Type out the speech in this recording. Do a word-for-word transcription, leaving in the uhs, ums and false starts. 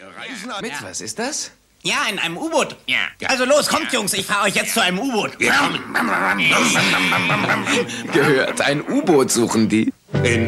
Reisen an... Mit was ist das? Ja, in einem U-Boot. Ja. Also los, kommt, Jungs, ich fahre euch jetzt zu einem U-Boot. Gehört, ein U-Boot suchen die.